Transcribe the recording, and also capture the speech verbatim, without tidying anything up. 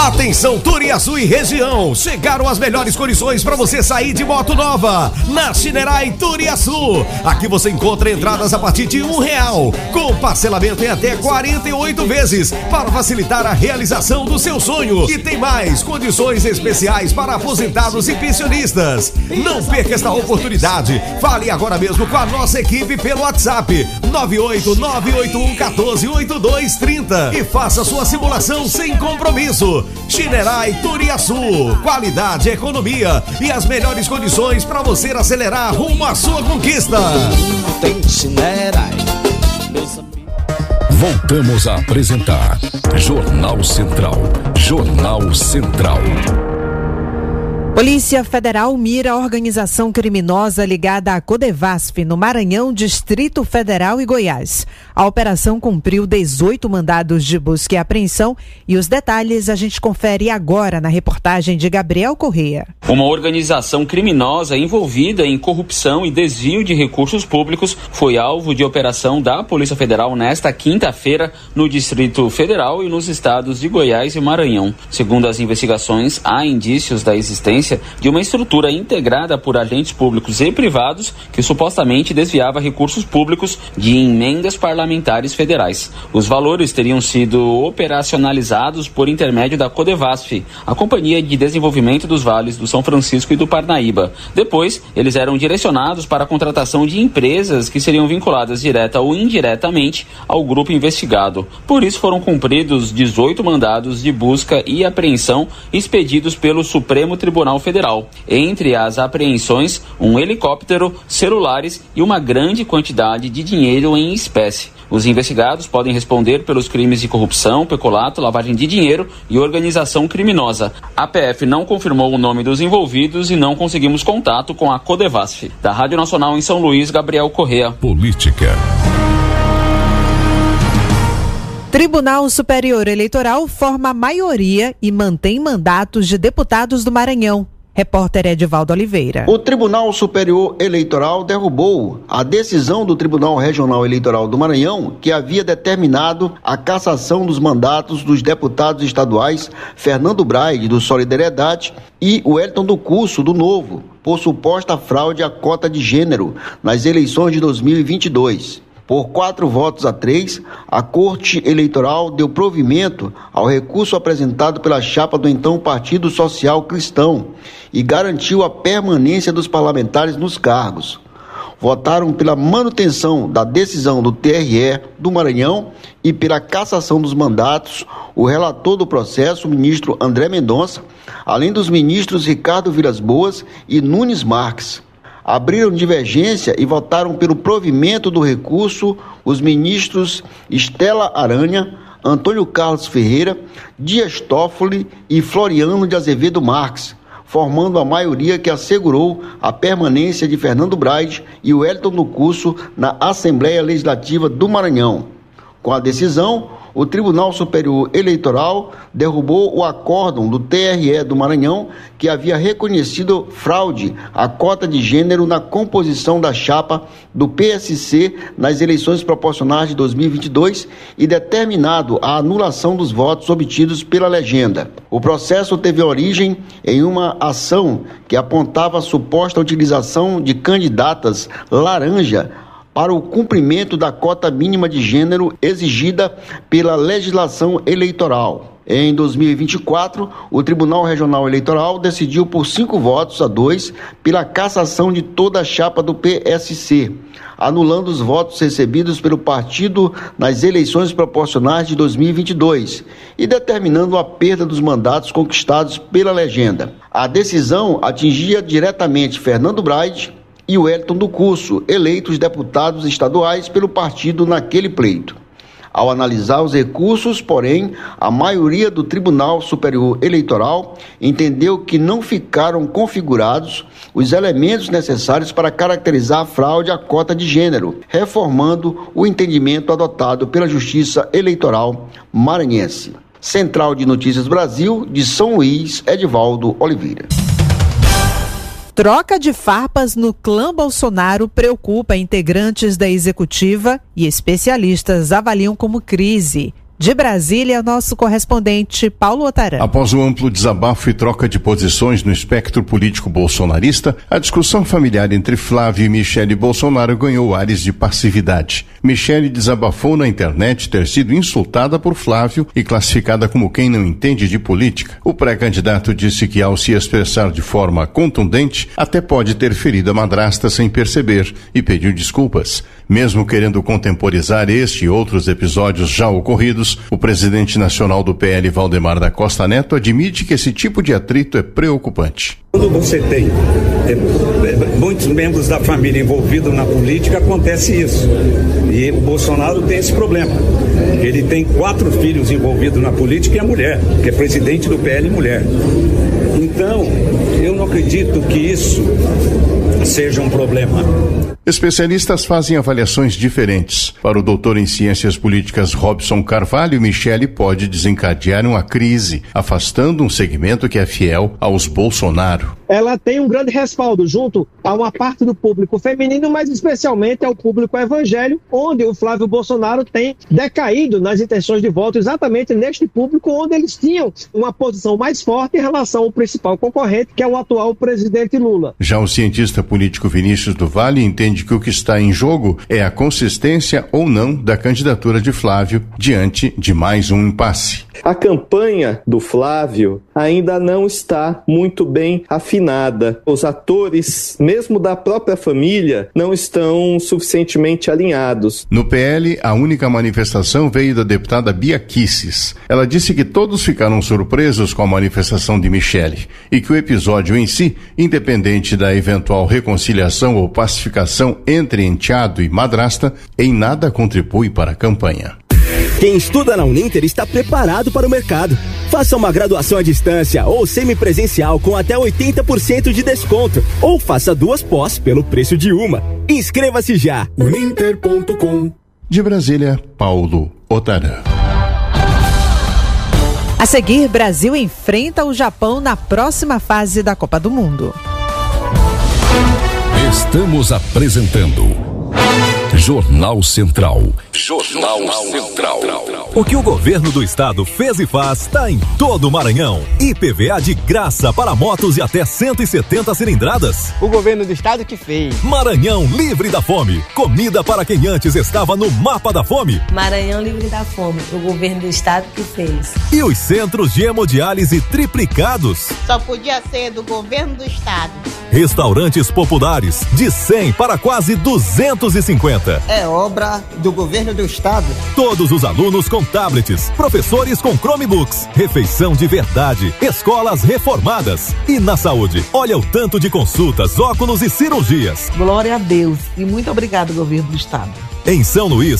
Atenção, Turiaçu e região, chegaram as melhores condições para você sair de moto nova na Shinerai Turiaçu. Aqui você encontra entradas a partir de um real, com parcelamento em até quarenta e oito vezes, para facilitar a realização do seu sonho. E tem mais condições especiais para aposentados e pensionistas. Não perca esta oportunidade. Fale agora mesmo com a nossa equipe pelo WhatsApp nove oito nove oito um um quatro oito dois três zero e faça sua simulação sem compromisso. Shinerai Turiaçu, qualidade, economia e as melhores condições para você acelerar rumo à sua conquista. Tem Shinerai. Voltamos a apresentar Jornal Central. Jornal Central. Polícia Federal mira a organização criminosa ligada à Codevasf no Maranhão, Distrito Federal e Goiás. A operação cumpriu dezoito mandados de busca e apreensão e os detalhes a gente confere agora na reportagem de Gabriel Correia. Uma organização criminosa envolvida em corrupção e desvio de recursos públicos foi alvo de operação da Polícia Federal nesta quinta-feira no Distrito Federal e nos estados de Goiás e Maranhão. Segundo as investigações, há indícios da existência de uma estrutura integrada por agentes públicos e privados que supostamente desviava recursos públicos de emendas parlamentares federais. Os valores teriam sido operacionalizados por intermédio da Codevasf, a Companhia de Desenvolvimento dos Vales do São Francisco e do Parnaíba. Depois, eles eram direcionados para a contratação de empresas que seriam vinculadas direta ou indiretamente ao grupo investigado. Por isso foram cumpridos dezoito mandados de busca e apreensão expedidos pelo Supremo Tribunal Federal. Entre as apreensões, um helicóptero, celulares e uma grande quantidade de dinheiro em espécie. Os investigados podem responder pelos crimes de corrupção, peculato, lavagem de dinheiro e organização criminosa. A P F não confirmou o nome dos envolvidos e não conseguimos contato com a Codevasf. Da Rádio Nacional em São Luís, Gabriel Correia. Política. Tribunal Superior Eleitoral forma maioria e mantém mandatos de deputados do Maranhão. Repórter Edivaldo Oliveira. O Tribunal Superior Eleitoral derrubou a decisão do Tribunal Regional Eleitoral do Maranhão, que havia determinado a cassação dos mandatos dos deputados estaduais Fernando Braide, do Solidariedade, e Wellington do Curso, do Novo, por suposta fraude à cota de gênero nas eleições de dois mil e vinte e dois. Por quatro votos a três, a Corte Eleitoral deu provimento ao recurso apresentado pela chapa do então Partido Social Cristão e garantiu a permanência dos parlamentares nos cargos. Votaram pela manutenção da decisão do T R E do Maranhão e pela cassação dos mandatos o relator do processo, o ministro André Mendonça, além dos ministros Ricardo Vilas Boas e Nunes Marques. Abriram divergência e votaram pelo provimento do recurso os ministros Estela Aranha, Antônio Carlos Ferreira, Dias Toffoli e Floriano de Azevedo Marques, formando a maioria que assegurou a permanência de Fernando Braide e Wellington do Curso na Assembleia Legislativa do Maranhão. Com a decisão, o Tribunal Superior Eleitoral derrubou o acórdão do T R E do Maranhão, que havia reconhecido fraude à cota de gênero na composição da chapa do P S C nas eleições proporcionais de dois mil e vinte e dois e determinado a anulação dos votos obtidos pela legenda. O processo teve origem em uma ação que apontava a suposta utilização de candidatas laranja para o cumprimento da cota mínima de gênero exigida pela legislação eleitoral. Em dois mil e vinte e quatro, o Tribunal Regional Eleitoral decidiu por cinco votos a dois pela cassação de toda a chapa do P S C, anulando os votos recebidos pelo partido nas eleições proporcionais de dois mil e vinte e dois e determinando a perda dos mandatos conquistados pela legenda. A decisão atingia diretamente Fernando Braide e Wellington do Curso, eleitos deputados estaduais pelo partido naquele pleito. Ao analisar os recursos, porém, a maioria do Tribunal Superior Eleitoral entendeu que não ficaram configurados os elementos necessários para caracterizar a fraude à cota de gênero, reformando o entendimento adotado pela Justiça Eleitoral maranhense. Central de Notícias Brasil, de São Luís, Edivaldo Oliveira. Troca de farpas no clã Bolsonaro preocupa integrantes da executiva e especialistas avaliam como crise. De Brasília, nosso correspondente Paulo Otaran. Após o amplo desabafo e troca de posições no espectro político bolsonarista, a discussão familiar entre Flávio e Michele Bolsonaro ganhou ares de passividade. Michele desabafou na internet ter sido insultada por Flávio e classificada como quem não entende de política. O pré-candidato disse que, ao se expressar de forma contundente, até pode ter ferido a madrasta sem perceber e pediu desculpas. Mesmo querendo contemporizar este e outros episódios já ocorridos, o presidente nacional do P L, Valdemar da Costa Neto, admite que esse tipo de atrito é preocupante. Quando você tem é, muitos membros da família envolvidos na política, acontece isso. E o Bolsonaro tem esse problema. Ele tem quatro filhos envolvidos na política e a mulher, que é presidente do P L mulher. Então, eu não acredito que isso seja um problema. Especialistas fazem avaliações diferentes. Para o doutor em ciências políticas Robson Carvalho, Michele pode desencadear uma crise, afastando um segmento que é fiel aos Bolsonaro. Ela tem um grande respaldo junto a uma parte do público feminino, mas especialmente ao público evangélico, onde o Flávio Bolsonaro tem decaído nas intenções de voto exatamente neste público, onde eles tinham uma posição mais forte em relação ao principal concorrente, que é o atual presidente Lula. Já o cientista político Vinícius do Vale entende que o que está em jogo é a consistência ou não da candidatura de Flávio diante de mais um impasse. A campanha do Flávio ainda não está muito bem afinada. Os atores, mesmo da própria família, não estão suficientemente alinhados. No P L, a única manifestação veio da deputada Bia Kicis. Ela disse que todos ficaram surpresos com a manifestação de Michele e que o episódio em si, independente da eventual reconciliação ou pacificação entre enteado e madrasta, em nada contribui para a campanha. Quem estuda na Uninter está preparado para o mercado. Faça uma graduação à distância ou semipresencial com até oitenta por cento de desconto. Ou faça duas pós pelo preço de uma. Inscreva-se já. uninter ponto com. De Brasília, Paulo Otaran. A seguir, Brasil enfrenta o Japão na próxima fase da Copa do Mundo. Estamos apresentando Jornal Central. Jornal Central. O que o governo do estado fez e faz está em todo o Maranhão. I P V A de graça para motos de até cento e setenta cilindradas. O governo do estado que fez. Maranhão livre da fome. Comida para quem antes estava no mapa da fome. Maranhão livre da fome. O governo do estado que fez. E os centros de hemodiálise triplicados. Só podia ser do governo do estado. Restaurantes populares de cem para quase duzentos e cinquenta. É obra do governo do estado. Todos os alunos com tablets, professores com Chromebooks, refeição de verdade, escolas reformadas. E na saúde, olha o tanto de consultas, óculos e cirurgias. Glória a Deus e muito obrigado, governo do estado. Em São Luís,